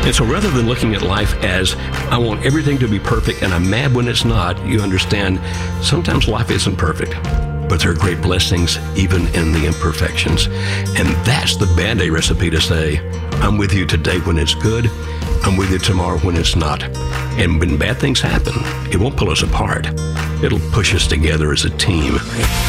And so rather than looking at life as, I want everything to be perfect and I'm mad when it's not, you understand sometimes life isn't perfect, but there are great blessings even in the imperfections. And that's the Band-Aid recipe to say, I'm with you today when it's good, I'm with you tomorrow when it's not. And when bad things happen, it won't pull us apart. It'll push us together as a team.